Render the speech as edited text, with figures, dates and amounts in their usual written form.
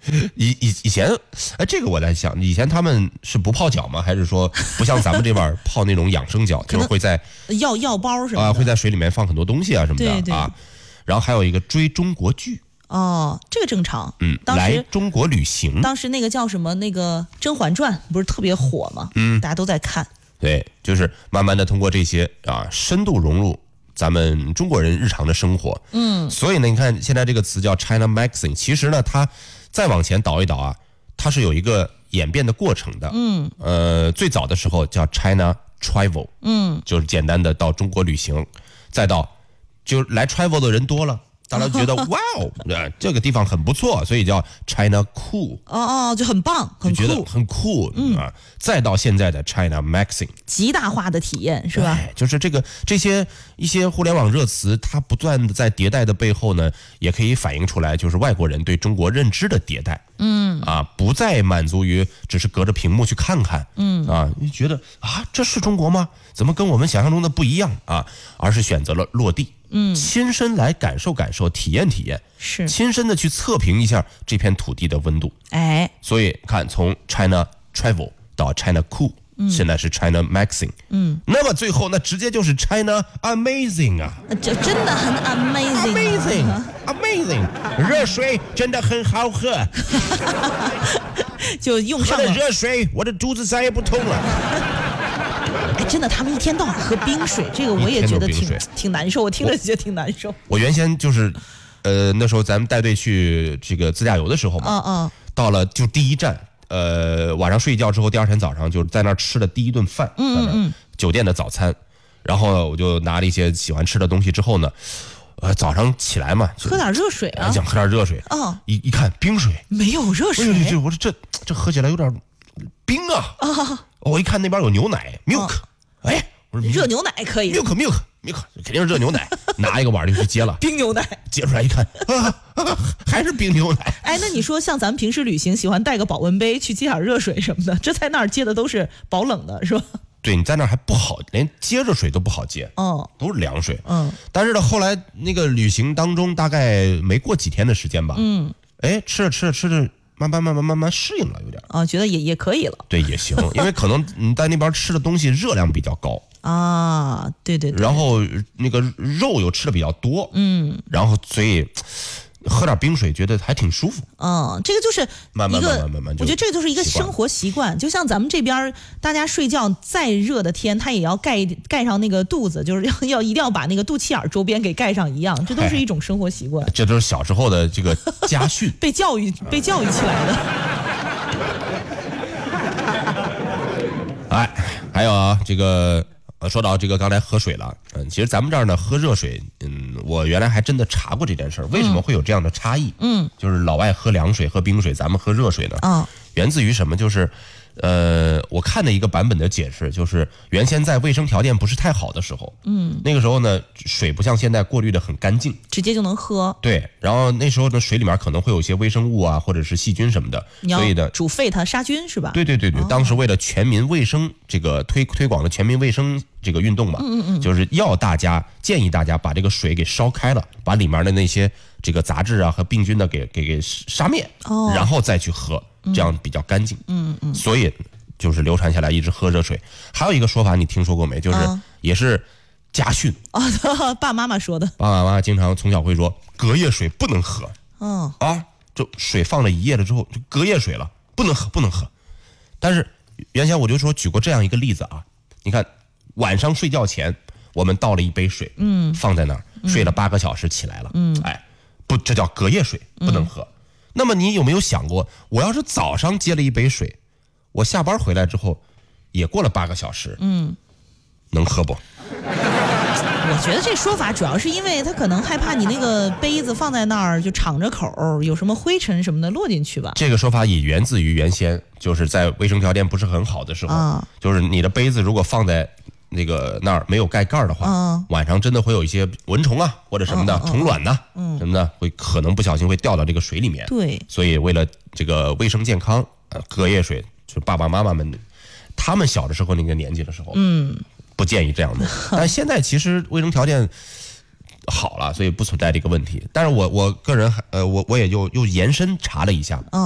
以前，这个我在想，以前他们是不泡脚吗？还是说不像咱们这边泡那种养生脚，就是会在药包什么的会在水里面放很多东西啊什么的对对啊。然后还有一个追中国剧。 哦，这个正常。 来中国旅行， 当时那个叫什么那个《甄嬛传》不是特别火吗？大家都在看。 对，就是慢慢的通过这些深度融入咱们中国人日常的生活。所以呢，你看现在这个词叫 China Magazine， 其实呢，它再往前倒一倒它是有一个演变的过程的。最早的时候叫 China Travel，就是简单的到中国旅行，再到就来 travel 的人多了。大家觉得哇哦，这个地方很不错，所以叫 China Cool。 就很棒，很酷， 觉得很酷。再到现在的 China Magazine， 极大化的体验是吧？ 就是这些一些互联网热词，它不断的在迭代的背后呢，也可以反映出来，就是外国人对中国认知的迭代。不再满足于只是隔着屏幕去看看。你觉得这是中国吗？怎么跟我们想象中的不一样而是选择了落地。亲身来感受感受，体验体验， 是亲身的去测评一下这片土地的温度。所以看从 China Travel 到 China Cool，现在是 China Magazine。那么最后那直接就是 China Amazing 这真的很 amazing， 热水真的很好喝。 就用上了喝了热水，我的肚子再也不痛了。 真的，他们一天到晚喝冰水，这个我也觉得挺难受，我听着觉得挺难受。 我原先就是，那时候咱们带队去这个自驾游的时候嘛，到了就第一站，晚上睡一觉之后，第二天早上就在那儿吃了第一顿饭，酒店的早餐，然后我就拿了一些喜欢吃的东西之后呢，早上起来嘛， 喝点热水想喝点热水，一看冰水， 没有热水， 我说这喝起来有点冰我一看那边有牛奶 milk。我说热牛奶可以 milk 肯定是热牛奶。拿一个碗就去接了冰牛奶， 接出来一看还是冰牛奶。 那你说像咱们平时旅行喜欢带个保温杯去接点热水什么的，这在那儿接的都是保冷的是吧？ 对，你在那儿还不好，连接热水都不好接，都是凉水。但是呢，后来那个旅行当中大概没过几天的时间吧，吃着慢慢适应了，有点觉得也可以了。 对，也行，因为可能你在那边吃的东西热量比较高对， 然后那个肉又吃的比较多，然后所以喝点冰水觉得还挺舒服。 这个就是慢慢， 我觉得这就是一个生活习惯。就像咱们这边大家睡觉再热的天，他也要盖上那个肚子，就是一定要把那个肚脐眼周边给盖上一样，这都是一种生活习惯。 这都是小时候的这个家训， 被教育起来的。 还有这个。说到这个刚才喝水了，其实咱们这儿呢喝热水，我原来还真的查过这件事儿，为什么会有这样的差异？就是老外喝凉水喝冰水，咱们喝热水呢？源自于什么？就是我看的一个版本的解释，就是原先在卫生条件不是太好的时候，那个时候呢水不像现在过滤的很干净， 直接就能喝。 对，然后那时候呢水里面可能会有一些微生物或者是细菌什么的，所以呢煮沸它杀菌是吧？ 对，当时为了全民卫生这个推广的全民卫生这个运动嘛，就是建议大家把这个水给烧开了，把里面的那些这个杂质和病菌呢给杀灭，然后再去喝，这样比较干净。所以就是流传下来一直喝热水。还有一个说法你听说过没？就是也是家训爸妈妈说的。 爸爸妈妈经常从小会说隔夜水不能喝。就水放了一夜了之后就隔夜水了，不能喝。但是原先我就说举过这样一个例子你看晚上睡觉前我们倒了一杯水，放在那儿睡了8个小时起来了，这叫隔夜水，不能喝。那么你有没有想过，我要是早上接了一杯水，我下班回来之后也过了8个小时，能喝不？ 我觉得这说法主要是因为他可能害怕你那个杯子放在那儿就敞着口，有什么灰尘什么的落进去吧。 这个说法也源自于原先就是在卫生条件不是很好的时候，就是你的杯子如果放在那儿没有盖盖的话，晚上真的会有一些蚊虫或者什么的虫卵什么的，会可能不小心会掉到这个水里面。 对， 所以为了这个卫生健康，隔夜水就是爸爸妈妈们他们小的时候那个年纪的时候，不建议这样弄。但现在其实卫生条件好了，所以不存在这个问题。但是我个人我也又延伸查了一下，